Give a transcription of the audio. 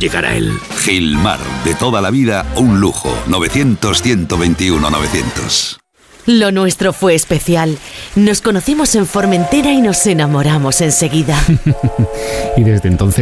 llegar a él. Gilmar, de toda la vida, un lujo. 900-121-900. Lo nuestro fue especial. Nos conocimos en Formentera y nos enamoramos enseguida. Y desde entonces